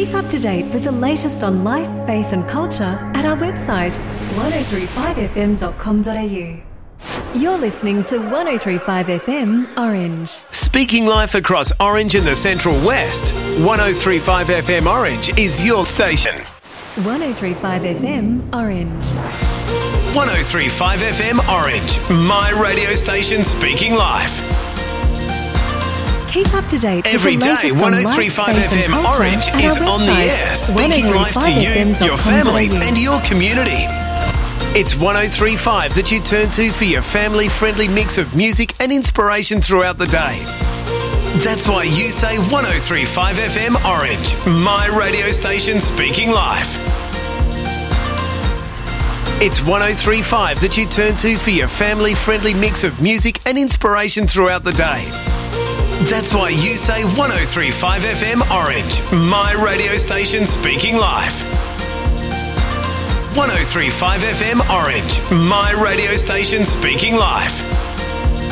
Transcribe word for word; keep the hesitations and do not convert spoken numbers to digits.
Keep up to date with the latest on life, faith and culture at our website one oh three five f m dot com dot a u. You're listening to one oh three point five F M Orange. Speaking life across Orange and the Central West, one oh three point five F M Orange is your station. one oh three point five F M Orange. one oh three point five F M Orange, my radio station speaking life. Keep up to date every with the day. latest one on oh three life, point five faith F M and culture Orange at is our on the website, air, speaking life to you, your family and your community. It's one oh three point five that you turn to for your family-friendly mix of music and inspiration throughout the day. That's why you say one oh three point five F M Orange, my radio station speaking life. It's one oh three point five that you turn to for your family-friendly mix of music and inspiration throughout the day. That's why you say one oh three point five F M Orange, my radio station speaking life. one oh three point five F M Orange, my radio station speaking life.